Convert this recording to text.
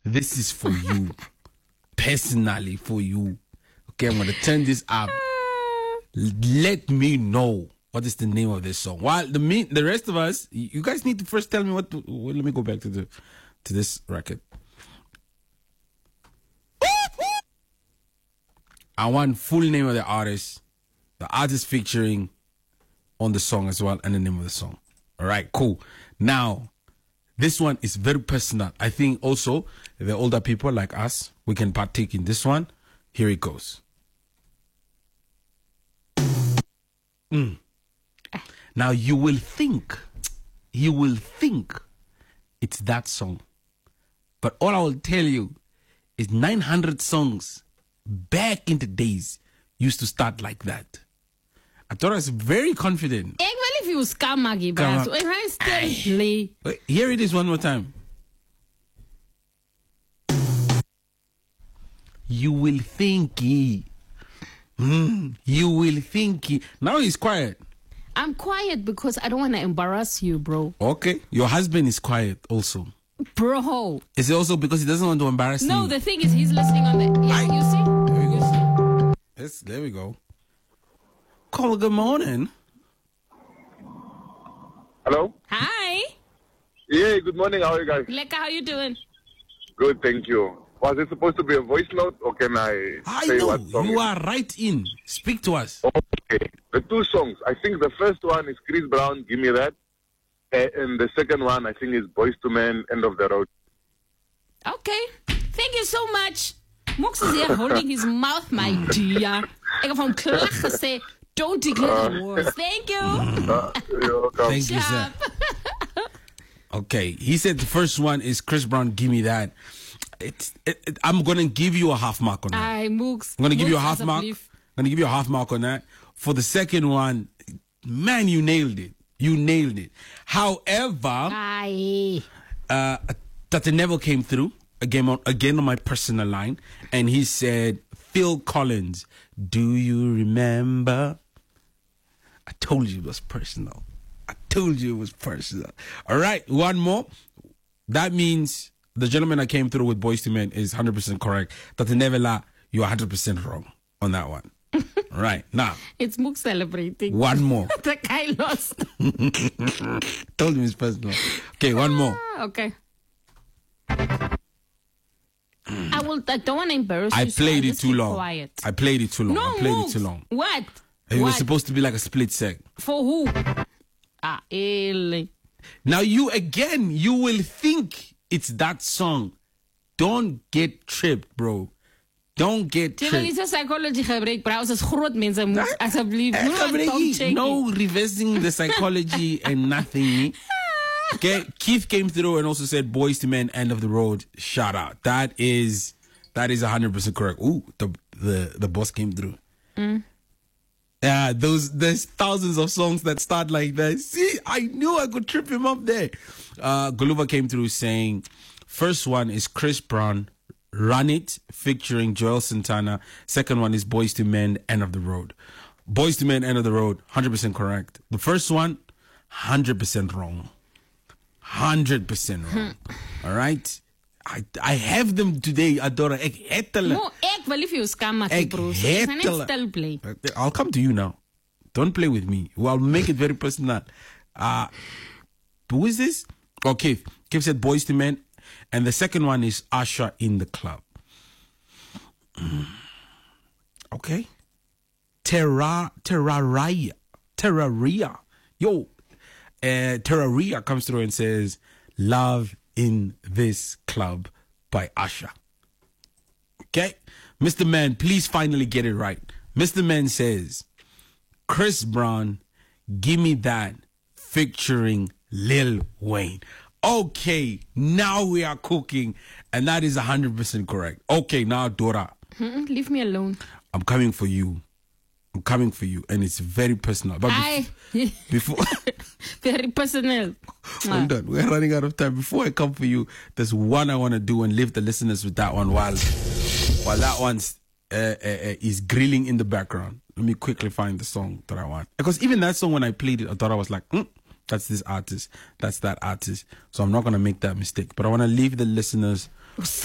This is for you. Personally for you. Okay, I'm going to turn this up. Let me know what is the name of this song. While the rest of us, you guys need to first tell me what. Let me go back to this record. I want full name of the artist featuring on the song as well, and the name of the song. All right, cool. Now, this one is very personal. I think also the older people like us, we can partake in this one. Here it goes. Now you will think it's that song. But all I will tell you is 900 songs back in the days used to start like that. I thought I was very confident. If you scam Maggie, but here it is one more time. You will think ye. You will think ye. Now he's quiet. I'm quiet because I don't want to embarrass you, bro. Okay. Your husband is quiet also. Bro. Is it also because he doesn't want to embarrass you? No, the thing is he's listening on the... Yeah, you see? There we go. Yes, there we go. Call, good morning. Hello? Hi. Yeah, good morning. How are you guys? Leka, how you doing? Good, thank you. Was it supposed to be a voice note or can I say know. what song? You are right in. Speak to us. Okay. The two songs. I think the first one is Chris Brown, Give Me That. And the second one, I think, is Boys to Men, End of the Road. Okay. Thank you so much. Mox is here holding his mouth, my dear. I from Klache say, don't declare the wars. Thank you. You're welcome. Thank you, sir. Okay. He said the first one is Chris Brown, Give Me That. I'm going to give you a half mark on that. I'm going to give you a half mark. I'm going to give you a half mark on that. For the second one, man, you nailed it. You nailed it. However, Tata Neville came through again on my personal line, and he said, Phil Collins, do you remember? I told you it was personal. All right, one more. That means the gentleman that came through with Boys to Men is 100% correct. Tata Neville, you're 100% wrong on that one. Right, now. It's Mook celebrating. One more. The guy lost. Told him it's personal. Okay, one more. Okay. I don't want to embarrass you. I played it too long. Quiet. I played it too long. No, I played it too long. What? It was supposed to be like a split sec. For who? Ellie. Now you will think it's that song. Don't get tripped, bro. Don't get tricked. It's psychology gebruik, browse is groot mense moet asseblief no reversing the psychology and nothing. Okay, Keith came through and also said Boys to Men, End of the Road. Shout out. That is 100% correct. Ooh, the boss came through. Yeah, there's thousands of songs that start like that. See, I knew I could trip him up there. Goluva came through saying first one is Chris Brown, Run It, featuring Joel Santana. Second one is Boys to Men, End of the Road. Boys to Men, End of the Road, 100% correct. The first one, 100% wrong. 100% wrong. All right? I have them today, Adora. I'll come to you now. Don't play with me. I'll make it very personal. Who is this? Oh, Keith. Keith said Boys to Men. And the second one is Usher in the Club. Okay. Terraria. Yo. Terraria comes through and says, Love in This Club by Usher. Okay. Mr. Man, please finally get it right. Mr. Man says, Chris Brown, Give Me That, featuring Lil Wayne. Okay, now we are cooking, and that is 100% correct. Okay, now Dora. Leave me alone. I'm coming for you. And it's very personal. But before very personal. Hold on, we're running out of time. Before I come for you, there's one I want to do and leave the listeners with that one while that one's is grilling in the background. Let me quickly find the song that I want. Because even that song, when I played it, I thought I was like, that's this artist, that's that artist. So I'm not going to make that mistake. But I want to leave the listeners